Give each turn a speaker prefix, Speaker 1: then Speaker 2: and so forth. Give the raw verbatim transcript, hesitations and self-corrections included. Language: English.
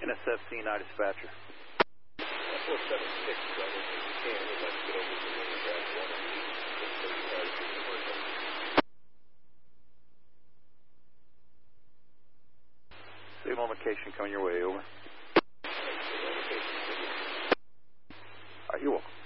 Speaker 1: N S F C nine dispatcher.
Speaker 2: four seven six, I don't think you can. We'd like to get over to the grab one of these.
Speaker 1: Signal location coming your way, over. All right, you're welcome.